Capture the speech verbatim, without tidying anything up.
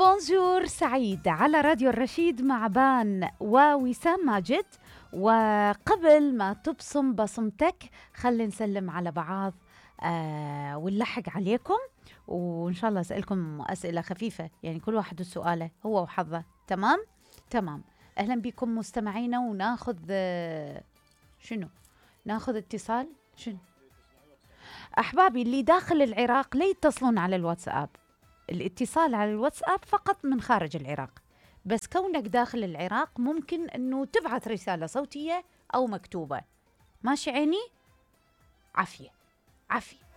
بونجور سعيد على راديو الرشيد مع بان ووسام ماجد. وقبل ما تبصم بصمتك خلي نسلم على بعض آه ونلحق عليكم، وإن شاء الله أسألكم أسئلة خفيفة، يعني كل واحد وسؤاله هو وحظه. تمام تمام. أهلا بكم مستمعينا، وناخذ آه شنو ناخذ اتصال. شنو أحبابي اللي داخل العراق لا يتصلون على الواتساب، الاتصال على الواتساب فقط من خارج العراق، بس كونك داخل العراق ممكن أنه تبعث رسالة صوتية أو مكتوبة. ماشي عيني؟ عافية عافية.